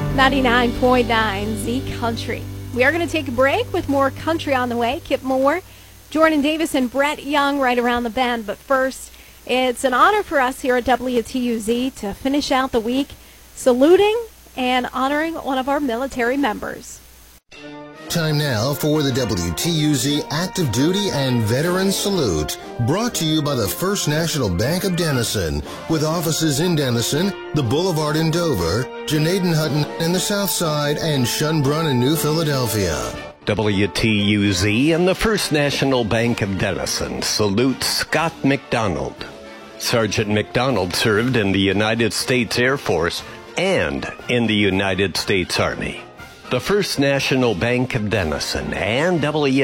99.9 Z Country. We are going to take a break with more country on the way. Kip Moore, Jordan Davis, and Brett Young right around the bend. But first, it's an honor for us here at WTUZ to finish out the week saluting and honoring one of our military members. Time now for the WTUZ Active Duty and Veteran Salute, brought to you by the First National Bank of Denison, with offices in Denison, the Boulevard in Dover, Janaden-Hutton in the South Side, and Schönbrunn in New Philadelphia. WTUZ and the First National Bank of Denison salute Scott McDonald. Sergeant McDonald served in the United States Air Force and in the United States Army. The First National Bank of Denison and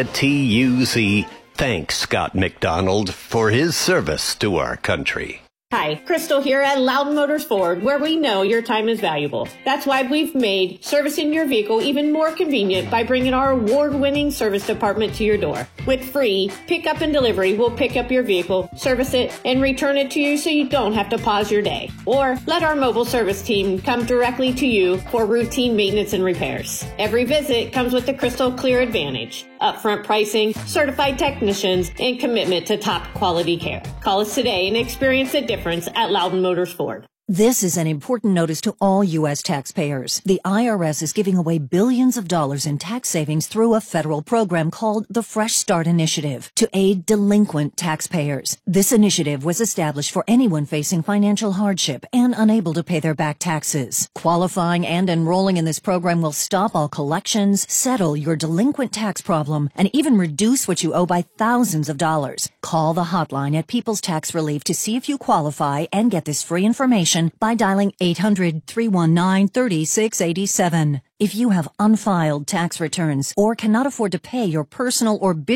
WTUZ thanks Scott McDonald for his service to our country. Hi, Crystal here at Loudon Motors Ford, where we know your time is valuable. That's why we've made servicing your vehicle even more convenient by bringing our award-winning service department to your door. With free pickup and delivery, we'll pick up your vehicle, service it, and return it to you so you don't have to pause your day. Or let our mobile service team come directly to you for routine maintenance and repairs. Every visit comes with the Crystal Clear Advantage, upfront pricing, certified technicians, and commitment to top quality care. Call us today and experience the difference at Loudon Motors Ford. This is an important notice to all U.S. taxpayers. The IRS is giving away billions of dollars in tax savings through a federal program called the Fresh Start Initiative to aid delinquent taxpayers. This initiative was established for anyone facing financial hardship and unable to pay their back taxes. Qualifying and enrolling in this program will stop all collections, settle your delinquent tax problem, and even reduce what you owe by thousands of dollars. Call the hotline at People's Tax Relief to see if you qualify and get this free information by dialing 800-319-3687. If you have unfiled tax returns or cannot afford to pay your personal or business